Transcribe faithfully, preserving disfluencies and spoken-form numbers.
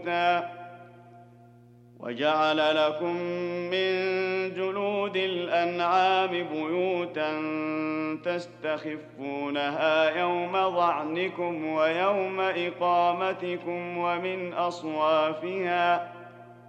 بيوتا وجعل لكم من جلود الأنعام بيوتا تستخفونها يوم ظعنكم ويوم إقامتكم ومن أصوافها